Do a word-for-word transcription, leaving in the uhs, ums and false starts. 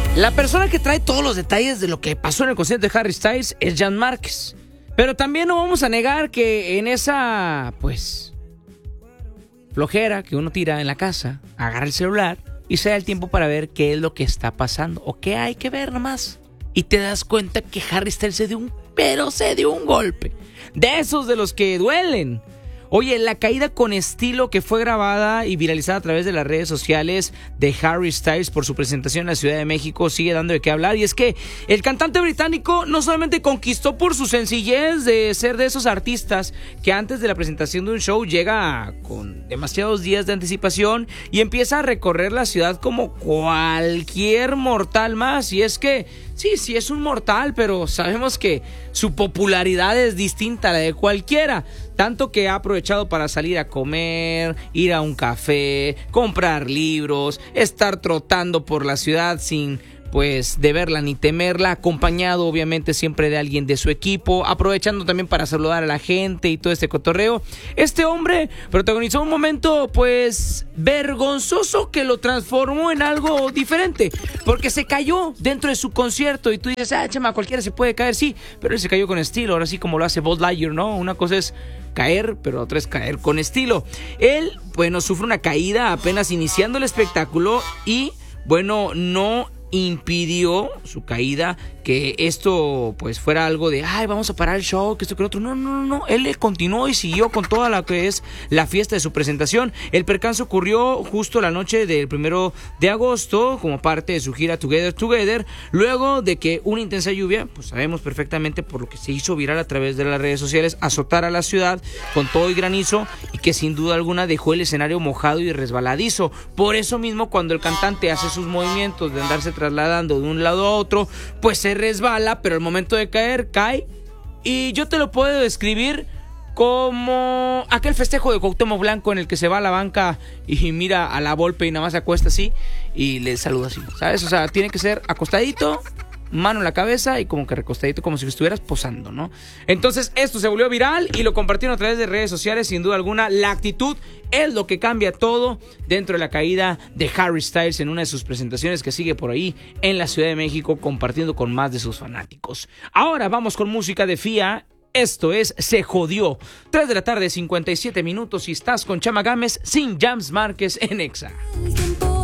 La persona que trae todos los detalles de lo que pasó en el concierto de Harry Styles es Jan Márquez. Pero también no vamos a negar que en esa, pues, flojera que uno tira en la casa, agarra el celular y se da el tiempo para ver qué es lo que está pasando o qué hay que ver nomás. Y te das cuenta que Harry Styles se dio un, pero se dio un golpe. De esos de los que duelen. Oye, la caída con estilo que fue grabada y viralizada a través de las redes sociales de Harry Styles por su presentación en la Ciudad de México sigue dando de qué hablar. Y es que el cantante británico no solamente conquistó por su sencillez de ser de esos artistas que antes de la presentación de un show llega con demasiados días de anticipación y empieza a recorrer la ciudad como cualquier mortal más. Y es que sí, sí es un mortal, pero sabemos que su popularidad es distinta a la de cualquiera. Tanto que ha aprovechado para salir a comer, ir a un café, comprar libros, estar trotando por la ciudad sin, pues, de verla ni temerla, acompañado obviamente siempre de alguien de su equipo, aprovechando también para saludar a la gente y todo este cotorreo. Este hombre protagonizó un momento, pues, vergonzoso que lo transformó en algo diferente, porque se cayó dentro de su concierto y tú dices, ah, chama, cualquiera se puede caer, sí, pero él se cayó con estilo, ahora sí como lo hace Buzz Lightyear, ¿no? Una cosa es caer, pero otra es caer con estilo. Él, bueno, sufre una caída apenas iniciando el espectáculo y, bueno, no impidió su caída que esto pues fuera algo de ay vamos a parar el show, que esto que lo otro. No, no, no, él le continuó y siguió con toda la que es la fiesta de su presentación. El percance ocurrió justo la noche del primero de agosto como parte de su gira Together Together, luego de que una intensa lluvia, pues sabemos perfectamente por lo que se hizo viral a través de las redes sociales, azotara la ciudad con todo y granizo y que sin duda alguna dejó el escenario mojado y resbaladizo. Por eso mismo cuando el cantante hace sus movimientos de andarse trasladando de un lado a otro, pues se resbala, pero al momento de caer, cae. Y yo te lo puedo describir como aquel festejo de Cuauhtémoc Blanco en el que se va a la banca y mira a la Volpe y nada más se acuesta así y le saluda así, ¿sabes? O sea, tiene que ser acostadito, mano en la cabeza y como que recostadito, como si estuvieras posando, ¿no? Entonces esto se volvió viral y lo compartieron a través de redes sociales. Sin duda alguna, la actitud es lo que cambia todo dentro de la caída de Harry Styles en una de sus presentaciones que sigue por ahí en la Ciudad de México compartiendo con más de sus fanáticos. Ahora vamos con música de Fía. Esto es Se Jodió. tres de la tarde, cincuenta y siete minutos y estás con Chama Gámez sin Jams Márquez en Exa.